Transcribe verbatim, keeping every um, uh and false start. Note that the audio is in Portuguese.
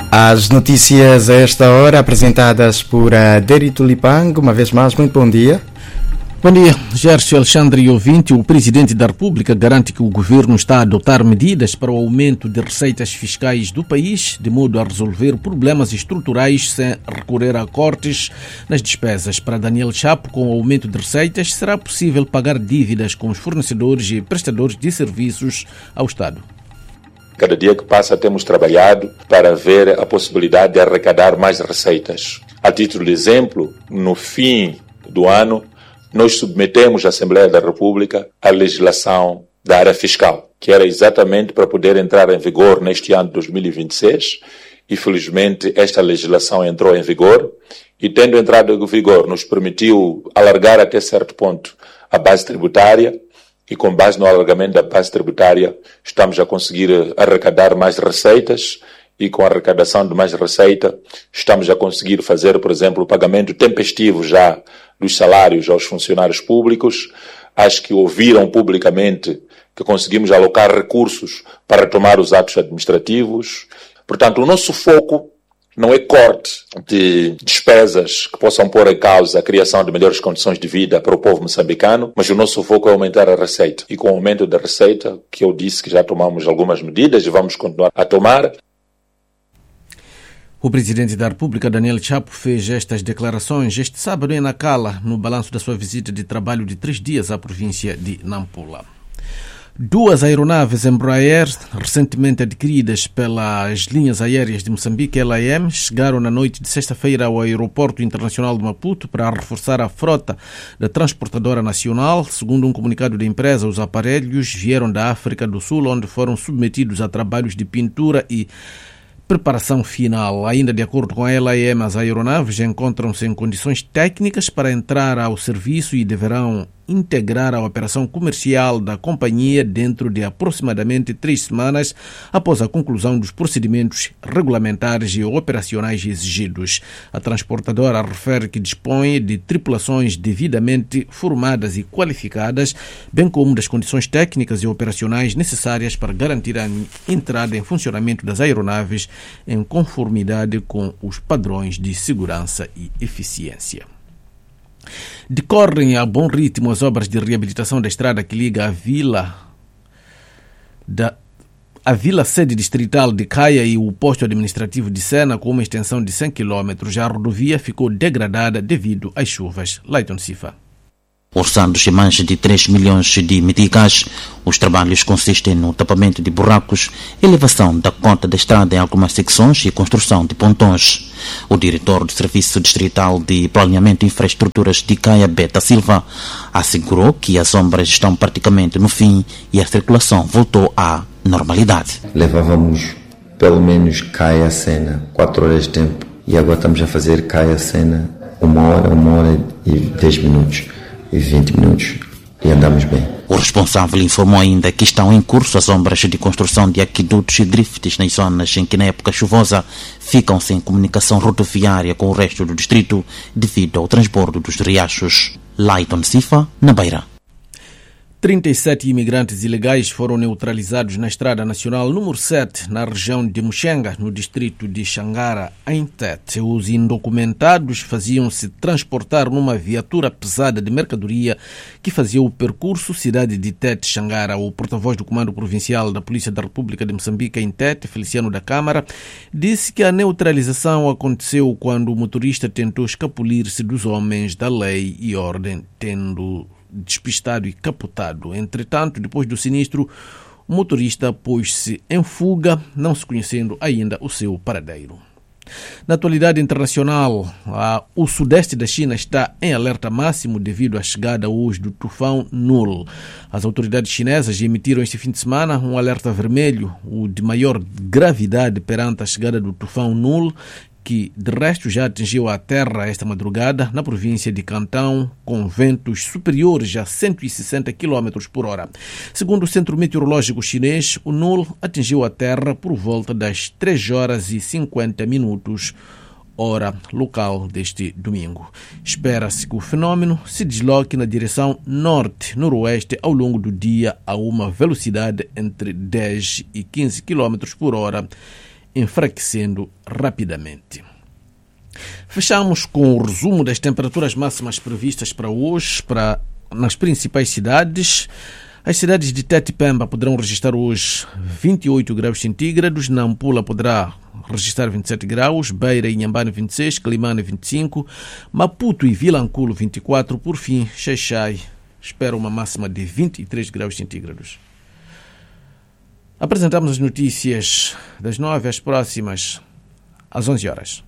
As notícias a esta hora apresentadas por Deri Tulipang. Uma vez mais, muito bom dia. Bom dia, Gércio Alexandre e ouvinte. O Presidente da República garante que o Governo está a adotar medidas para o aumento de receitas fiscais do país, de modo a resolver problemas estruturais sem recorrer a cortes nas despesas. Para Daniel Chapo, com o aumento de receitas, será possível pagar dívidas com os fornecedores e prestadores de serviços ao Estado. Cada dia que passa temos trabalhado para ver a possibilidade de arrecadar mais receitas. A título de exemplo, no fim do ano, nós submetemos à Assembleia da República a legislação da área fiscal, que era exatamente para poder entrar em vigor neste ano de dois mil e vinte e seis. E, felizmente, esta legislação entrou em vigor e, tendo entrado em vigor, nos permitiu alargar até certo ponto a base tributária e, com base no alargamento da base tributária, estamos a conseguir arrecadar mais receitas e, com a arrecadação de mais receita, estamos a conseguir fazer, por exemplo, o pagamento tempestivo já dos salários aos funcionários públicos. Acho que ouviram publicamente que conseguimos alocar recursos para retomar os atos administrativos. Portanto, o nosso foco não é corte de despesas que possam pôr em causa a criação de melhores condições de vida para o povo moçambicano, mas o nosso foco é aumentar a receita. E com o aumento da receita, que eu disse que já tomamos algumas medidas e vamos continuar a tomar. O Presidente da República, Daniel Chapo, fez estas declarações este sábado em Nacala, no balanço da sua visita de trabalho de três dias à província de Nampula. Duas aeronaves Embraer, recentemente adquiridas pelas linhas aéreas de Moçambique, L A M, chegaram na noite de sexta-feira ao Aeroporto Internacional de Maputo para reforçar a frota da transportadora nacional. Segundo um comunicado da empresa, os aparelhos vieram da África do Sul, onde foram submetidos a trabalhos de pintura e preparação final. Ainda de acordo com a L A M, as aeronaves encontram-se em condições técnicas para entrar ao serviço e deverão integrar a operação comercial da companhia dentro de aproximadamente três semanas após a conclusão dos procedimentos regulamentares e operacionais exigidos. A transportadora refere que dispõe de tripulações devidamente formadas e qualificadas, bem como das condições técnicas e operacionais necessárias para garantir a entrada em funcionamento das aeronaves em conformidade com os padrões de segurança e eficiência. Decorrem a bom ritmo as obras de reabilitação da estrada que liga a vila da a vila sede distrital de Caia e o posto administrativo de Sena, com uma extensão de cem quilômetros. A rodovia ficou degradada devido às chuvas. Leiton Sifa. Orçados em mais de três milhões de meticais, os trabalhos consistem no tapamento de buracos, elevação da cota da estrada em algumas secções e construção de pontões. O diretor do Serviço Distrital de Planeamento e Infraestruturas de Caia, Beta Silva, assegurou que as obras estão praticamente no fim e a circulação voltou à normalidade. Levávamos pelo menos Caia-Sena quatro horas de tempo e agora estamos a fazer Caia-Sena uma hora, uma hora e dez minutos. E vinte minutos e andamos bem. O responsável informou ainda que estão em curso as obras de construção de aquedutos e drifts nas zonas em que na época chuvosa ficam sem comunicação rodoviária com o resto do distrito devido ao transbordo dos riachos. Leiton Sifa, na Beira. trinta e sete imigrantes ilegais foram neutralizados na Estrada Nacional número sete, na região de Muxenga, no distrito de Xangara, em Tete. Os indocumentados faziam-se transportar numa viatura pesada de mercadoria que fazia o percurso cidade de Tete-Xangara. O porta-voz do Comando Provincial da Polícia da República de Moçambique, em Tete, Feliciano da Câmara, disse que a neutralização aconteceu quando o motorista tentou escapulir-se dos homens da lei e ordem, tendo despistado e capotado. Entretanto, depois do sinistro, o motorista pôs-se em fuga, não se conhecendo ainda o seu paradeiro. Na atualidade internacional, a, o sudeste da China está em alerta máximo devido à chegada hoje do tufão Nul. As autoridades chinesas emitiram este fim de semana um alerta vermelho, o de maior gravidade perante a chegada do tufão Nul, que de resto já atingiu a terra esta madrugada na província de Cantão, com ventos superiores a cento e sessenta quilômetros por hora. Segundo o Centro Meteorológico Chinês, o Nul atingiu a terra por volta das três horas e cinquenta minutos, hora local deste domingo. Espera-se que o fenômeno se desloque na direção norte-noroeste ao longo do dia a uma velocidade entre dez e quinze quilômetros por hora enfraquecendo rapidamente. Fechamos com o resumo das temperaturas máximas previstas para hoje para, nas principais cidades. As cidades de Tete e Pemba poderão registrar hoje vinte e oito graus centígrados, Nampula poderá registrar vinte e sete graus, Beira e Inhambane vinte e seis, Climane vinte e cinco, Maputo e Vilanculo vinte e quatro, por fim, Xai-Xai espera uma máxima de vinte e três graus centígrados. Apresentamos as notícias das nove às próximas às onze horas.